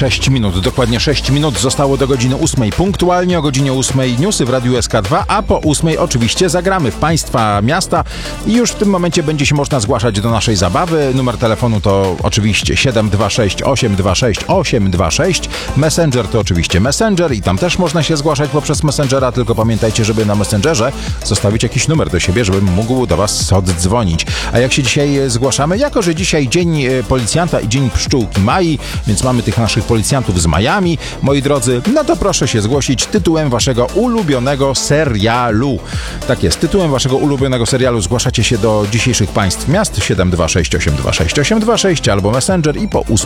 6 minut. Dokładnie 6 minut zostało do godziny 8. Punktualnie o godzinie 8 newsy w Radiu SK2, a po 8 oczywiście zagramy w Państwa miasta i już w tym momencie będzie się można zgłaszać do naszej zabawy. Numer telefonu to oczywiście 726 826 826. Messenger to oczywiście Messenger i tam też można się zgłaszać poprzez Messengera, tylko pamiętajcie, żeby na Messengerze zostawić jakiś numer do siebie, żebym mógł do Was oddzwonić. A jak się dzisiaj zgłaszamy? Jako że dzisiaj dzień policjanta i dzień pszczółki Mai, więc mamy tych naszych policjantów z Majami, moi drodzy, no to proszę się zgłosić tytułem Waszego ulubionego serialu. Tak jest, tytułem Waszego ulubionego serialu zgłaszacie się do dzisiejszych Państw miast 726 826 826 albo Messenger i po 8